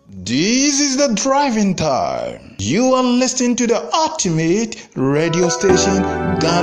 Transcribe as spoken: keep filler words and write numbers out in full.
This is the driving time. You are listening to the ultimate radio station.